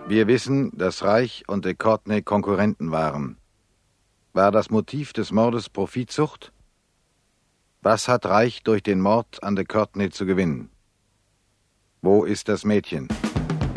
Wir wissen, dass Reich und de Courtenay Konkurrenten waren. War das Motiv des Mordes Profitsucht? Was hat Reich durch den Mord an de Courtenay zu gewinnen? Wo ist das Mädchen?